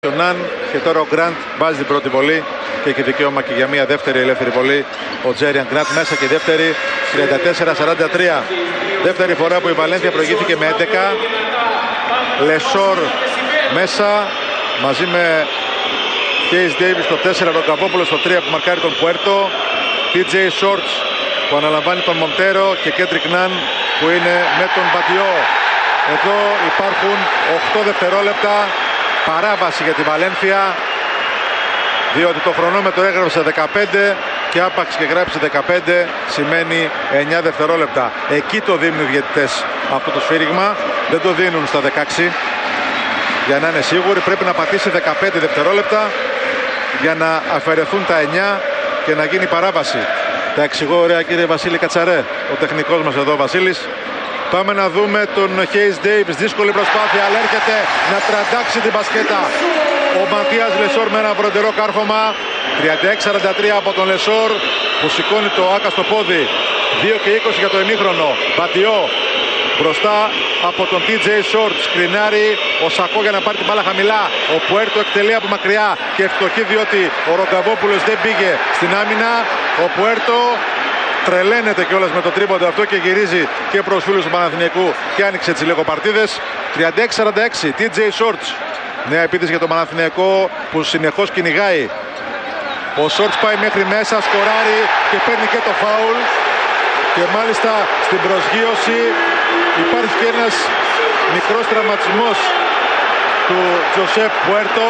Και τώρα ο Γκραντ βάζει την πρώτη βολή και έχει δικαίωμα και για μια δεύτερη ελεύθερη βολή. Ο Τζέριαν Γκραντ μέσα και δεύτερη 34-43. Δεύτερη φορά που η Βαλένθια προηγήθηκε με 11. Λεσόρ μέσα μαζί με Κέις Ντέιβις στο 4, Ροκαβόπουλος στο 3 που μαρκάρει τον Πουέρτο. TJ Shorts που αναλαμβάνει τον Μοντέρο και Κέντρικ Ναν που είναι με τον Μπαντιό. Εδώ υπάρχουν 8 δευτερόλεπτα παράβαση για τη Βαλένθια, διότι το χρονόμετρο έγραψε 15 και άπαξ και γράψει 15 σημαίνει 9 δευτερόλεπτα. Εκεί το δίνουν οι διαιτητές αυτό το σφύριγμα, δεν το δίνουν στα 16. Για να είναι σίγουροι πρέπει να πατήσει 15 δευτερόλεπτα για να αφαιρεθούν τα 9 και να γίνει παράβαση. Τα εξηγώ ωραία κύριε Βασίλη Κατσαρέ, ο τεχνικός μας εδώ Βασίλης. Πάμε να δούμε τον Κέις Ντέιβις, δύσκολη προσπάθεια, αλλά έρχεται να τραντάξει την μπασκέτα. Ο Ματίας Λεσόρ με ένα βροντερό κάρφωμα, 36-43 από τον Λεσόρ που σηκώνει το άκα στο πόδι. 2 και 20 για το ημίχρονο. Μπαντιό μπροστά από τον TJ Short, σκρινάρει ο Σακό για να πάρει την μπάλα χαμηλά. Ο Πουέρτο εκτελεί από μακριά και ευστοχή διότι ο Ροκαβόπουλος δεν πήγε στην άμυνα. Ο Πουέρτο τρελαίνεται κιόλας με το τρίποντο αυτό και γυρίζει και προς φίλους του Παναθηναϊκού και άνοιξε τις λίγο παρτίδες. 36-46, TJ Shorts. Νέα επίθεση για τον Παναθηναϊκό που συνεχώς κυνηγάει. Ο Shorts πάει μέχρι μέσα, σκοράρει και παίρνει και το φάουλ. Και μάλιστα στην προσγείωση υπάρχει και ένας μικρός τραυματισμός του Τζοσέπ Πουέρτο.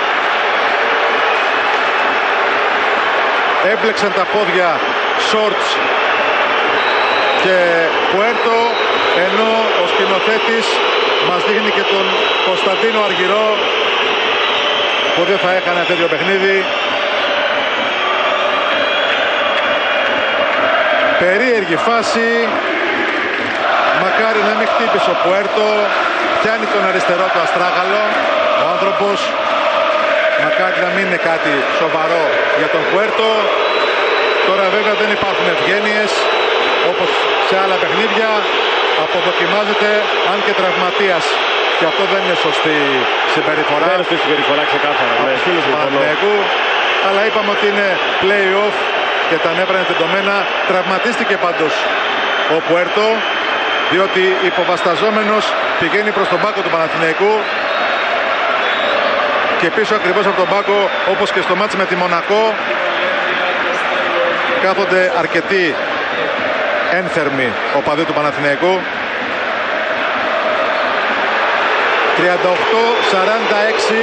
Έμπλεξαν τα πόδια Shorts και Πουέρτο, ενώ ο σκηνοθέτης μας δείχνει και τον Κωνσταντίνο Αργυρό που δεν θα έκανε τέτοιο παιχνίδι. Περίεργη φάση, μακάρι να μην χτύπησε ο Πουέρτο, πιάνει τον αριστερό του αστράγαλο ο άνθρωπος, μακάρι να μην είναι κάτι σοβαρό για τον Πουέρτο. Τώρα βέβαια δεν υπάρχουν ευγένειες όπως σε άλλα παιχνίδια, αποδοκιμάζεται αν και τραυματίας και αυτό δεν είναι σωστή συμπεριφορά. Δεν είναι σωστή συμπεριφορά ξεκάθαρα από τους φίλους του Παναθηναϊκού, αλλά είπαμε ότι είναι play-off και τα νεύρα είναι τεντωμένα. Τραυματίστηκε πάντως ο Πουέρτο διότι υποβασταζόμενος πηγαίνει προς τον πάκο του Παναθηναϊκού και πίσω ακριβώς από τον πάκο, όπως και στο μάτς με τη Μονακό, κάθονται αρκετοί ένθερμοι οπαδοί του Παναθηναϊκού. 38-46.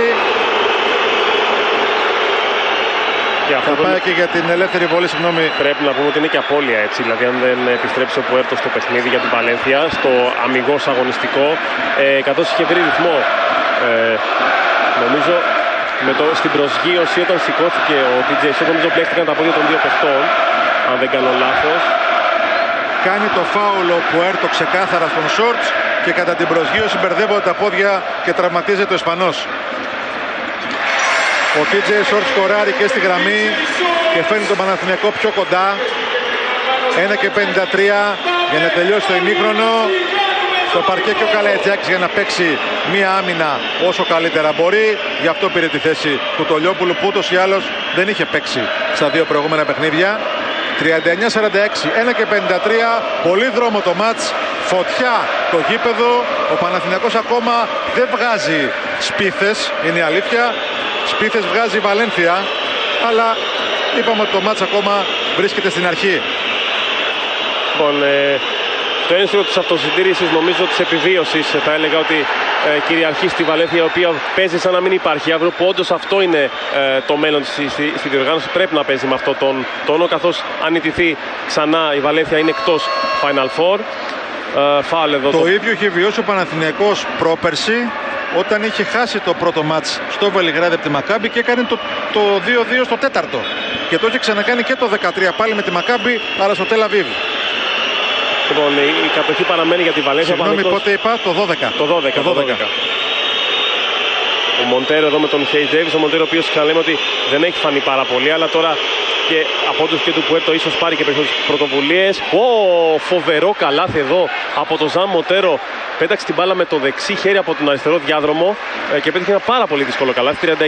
Θα πάει και για την ελεύθερη βολή, συγγνώμη. Πρέπει να πούμε ότι είναι και απώλεια έτσι. Δηλαδή, αν δεν επιστρέψει ο Πουέρτο στο παιχνίδι για την Βαλένθια, στο αμιγώς αγωνιστικό, καθώς είχε βρει ρυθμό, νομίζω στην προσγείωση όταν σηκώθηκε ο TJ Shorts, νομίζω πλέχτηκαν τα πόδια των δύο παιχτών, αν δεν κάνω λάθος. Κάνει το φάουλ ο Πουέρτο ξεκάθαρα στον Shorts και κατά την προσγείωση μπερδεύονται τα πόδια και τραυματίζεται ο Ισπανός. Ο TJ Shorts σκοράρει και στη γραμμή και φέρνει τον Παναθηναϊκό πιο κοντά. 1 και 53 για να τελειώσει το ημίχρονο. Στο παρκέ και ο Καλαϊτζάκης για να παίξει μία άμυνα όσο καλύτερα μπορεί. Γι' αυτό πήρε τη θέση του Τολιόπουλου που ούτως ή άλλως δεν είχε παίξει στα δύο προηγούμενα παιχνίδια. 39-46, 1 και 53, πολύ δρόμο το μάτς, φωτιά το γήπεδο. Ο Παναθηναϊκός ακόμα δεν βγάζει σπίθες, είναι η αλήθεια. Σπίθες βγάζει η Βαλένθια, αλλά είπαμε ότι το μάτς ακόμα βρίσκεται στην αρχή. Λοιπόν, το ένστικτο της αυτοσυντήρησης, νομίζω της επιβίωσης, θα έλεγα ότι κυριαρχεί στη Βαλένθια, η οποία παίζει σαν να μην υπάρχει αύριο, που όντως αυτό είναι το μέλλον της στη διοργάνωση. Πρέπει να παίζει με αυτό τον τόνο, καθώς αν ιτηθεί ξανά η Βαλένθια είναι εκτός Final Four. Το ίδιο είχε βιώσει ο Παναθηναϊκός πρόπερση όταν είχε χάσει το πρώτο μάτς στο Βελιγράδι από τη Μακάμπι και έκανε το 2-2 στο τέταρτο. Και το είχε ξανακάνει και το 13 πάλι με τη Μακάμπι, αλλά στο Τελ Αβίβ. Λοιπόν, η κατοχή παραμένει για τη Βαλένθια. Συγγνώμη, πότε είπα? Το 12. Το 12. Ο Μοντέρο εδώ με τον Κέις Ντέιβις. Ο Μοντέρο ο οποίος ξαναλέμε ότι δεν έχει φανεί πάρα πολύ, αλλά τώρα και από τους και του Πουέρτο ίσως πάρει και περισσότερες πρωτοβουλίες. Φοβερό καλάθι εδώ από τον Ζαν Μοντέρο. Πέταξε την μπάλα με το δεξί χέρι από τον αριστερό διάδρομο και πέτυχε ένα πάρα πολύ δύσκολο καλάθι.